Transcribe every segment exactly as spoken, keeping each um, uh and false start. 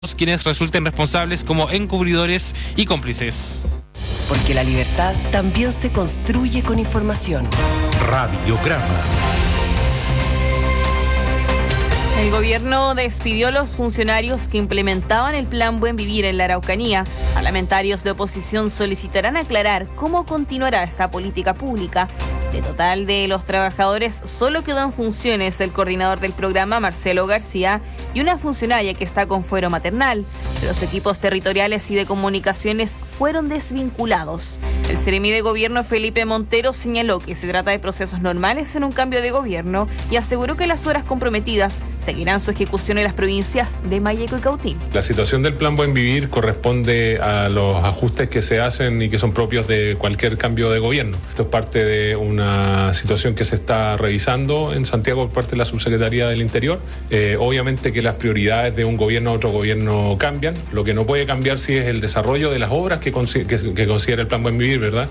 quienes resulten responsables como encubridores y cómplices. Porque la libertad también se construye con información. Radiograma. El gobierno despidió a los funcionarios que implementaban el Plan Buen Vivir en la Araucanía. Parlamentarios de oposición solicitarán aclarar cómo continuará esta política pública. De total de los trabajadores, solo quedó en funciones el coordinador del programa, Marcelo García, y una funcionaria que está con fuero maternal. Los equipos territoriales y de comunicaciones fueron desvinculados. El Seremi de Gobierno, Felipe Montero, señaló que se trata de procesos normales en un cambio de gobierno y aseguró que las horas comprometidas seguirán su ejecución en las provincias de Malleco y Cautín. La situación del Plan Buen Vivir corresponde a los ajustes que se hacen y que son propios de cualquier cambio de gobierno. Esto es parte de una situación que se está revisando en Santiago por parte de la Subsecretaría del Interior. Eh, obviamente que las prioridades de un gobierno a otro gobierno cambian. Lo que no puede cambiar sí es el desarrollo de las obras que, consi- que, que considera el Plan Buen Vivir, ¿verdad?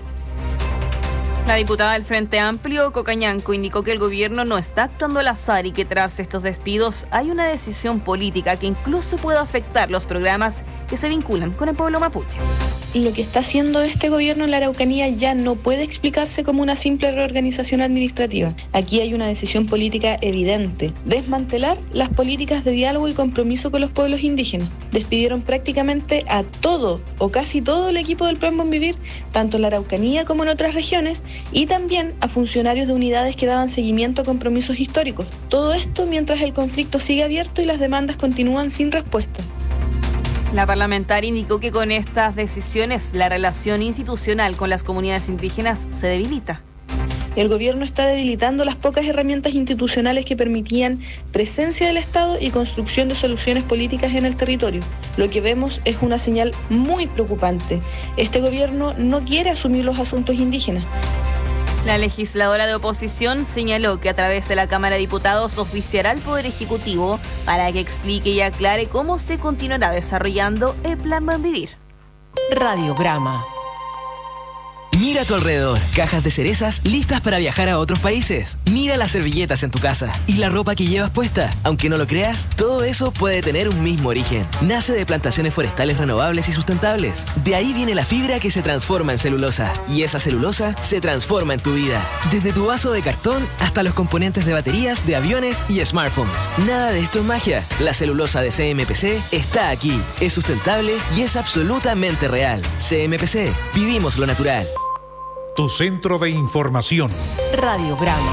La diputada del Frente Amplio, Cocañanco, indicó que el gobierno no está actuando al azar y que tras estos despidos hay una decisión política que incluso puede afectar los programas que se vinculan con el pueblo mapuche. Lo que está haciendo este gobierno en la Araucanía ya no puede explicarse como una simple reorganización administrativa. Aquí hay una decisión política evidente: desmantelar las políticas de diálogo y compromiso con los pueblos indígenas. Despidieron prácticamente a todo o casi todo el equipo del Plan Buen Vivir, tanto en la Araucanía como en otras regiones, y también a funcionarios de unidades que daban seguimiento a compromisos históricos. Todo esto mientras el conflicto sigue abierto y las demandas continúan sin respuesta. La parlamentaria indicó que con estas decisiones la relación institucional con las comunidades indígenas se debilita. El gobierno está debilitando las pocas herramientas institucionales que permitían presencia del Estado y construcción de soluciones políticas en el territorio. Lo que vemos es una señal muy preocupante. Este gobierno no quiere asumir los asuntos indígenas. La legisladora de oposición señaló que a través de la Cámara de Diputados oficiará al Poder Ejecutivo para que explique y aclare cómo se continuará desarrollando el Plan Buen Vivir. Radiograma. Mira a tu alrededor, cajas de cerezas listas para viajar a otros países. Mira las servilletas en tu casa y la ropa que llevas puesta. Aunque no lo creas, todo eso puede tener un mismo origen. Nace de plantaciones forestales renovables y sustentables. De ahí viene la fibra que se transforma en celulosa. Y esa celulosa se transforma en tu vida. Desde tu vaso de cartón hasta los componentes de baterías, de aviones y smartphones. Nada de esto es magia. La celulosa de C M P C está aquí. Es sustentable y es absolutamente real. C M P C. Vivimos lo natural. Tu centro de información. Radiograma.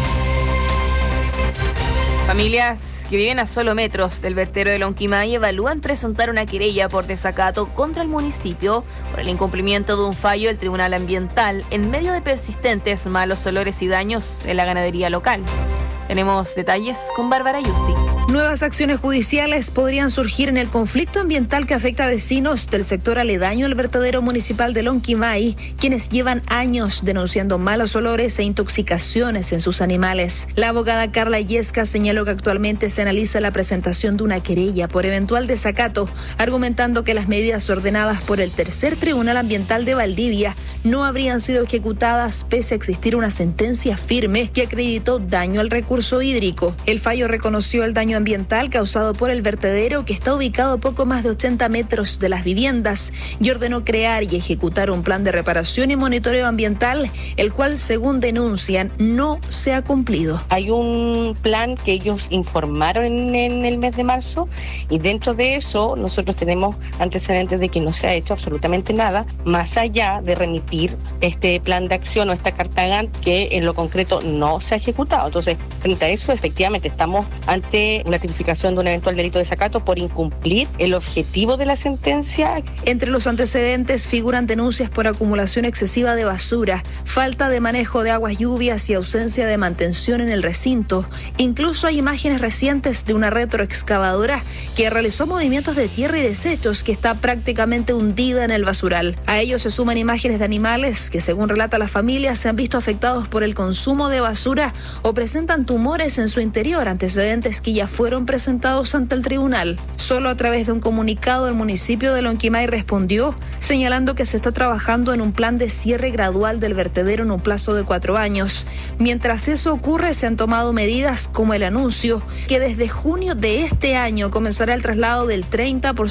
Familias que viven a solo metros del vertedero de Lonquimay evalúan presentar una querella por desacato contra el municipio por el incumplimiento de un fallo del Tribunal Ambiental en medio de persistentes malos olores y daños en la ganadería local. Tenemos detalles con Bárbara Yusti. Nuevas acciones judiciales podrían surgir en el conflicto ambiental que afecta a vecinos del sector aledaño al vertedero municipal de Lonquimay, quienes llevan años denunciando malos olores e intoxicaciones en sus animales. La abogada Carla Yesca señaló que actualmente se analiza la presentación de una querella por eventual desacato, argumentando que las medidas ordenadas por el tercer Tribunal Ambiental de Valdivia no habrían sido ejecutadas pese a existir una sentencia firme que acreditó daño al recurso hídrico. El fallo reconoció el daño ambiental causado por el vertedero, que está ubicado a poco más de ochenta metros de las viviendas, y ordenó crear y ejecutar un plan de reparación y monitoreo ambiental, el cual, según denuncian, no se ha cumplido. Hay un plan que ellos informaron en, en el mes de marzo, y dentro de eso nosotros tenemos antecedentes de que no se ha hecho absolutamente nada, más allá de remitir este plan de acción o esta carta Gantt que en lo concreto no se ha ejecutado. Entonces, frente a eso, efectivamente estamos ante una tipificación de un eventual delito de desacato por incumplir el objetivo de la sentencia. Entre los antecedentes figuran denuncias por acumulación excesiva de basura, falta de manejo de aguas lluvias y ausencia de mantención en el recinto. Incluso hay imágenes recientes de una retroexcavadora que realizó movimientos de tierra y desechos que está prácticamente hundida en el basural. A ello se suman imágenes de animales que, según relata la familia, se han visto afectados por el consumo de basura o presentan tumores en su interior, antecedentes que ya fueron presentados ante el tribunal. Solo a través de un comunicado el municipio de Lonquimay respondió, señalando que se está trabajando en un plan de cierre gradual del vertedero en un plazo de cuatro años. Mientras eso ocurre, se han tomado medidas como el anuncio que desde junio de este año comenzará el traslado del treinta por ciento